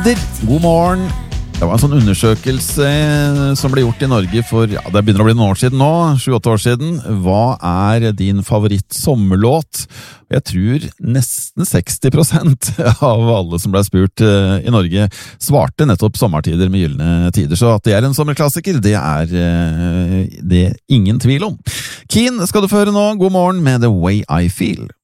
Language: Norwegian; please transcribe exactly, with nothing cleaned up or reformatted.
Sommertider, god morgen. Det var en sånn undersøkelse som ble gjort i Norge for, ja, det begynner å bli noen år siden nå, sju-åtte år siden. Hva er din favoritt sommerlåt? Jeg tror nesten seksti prosent av alle som ble spurt i Norge svarte nettopp sommertider med gyllene tider. Så at det er en sommerklassiker, det er det ingen tvil om. Keen skal du få høre nå. God morgen med The Way I Feel.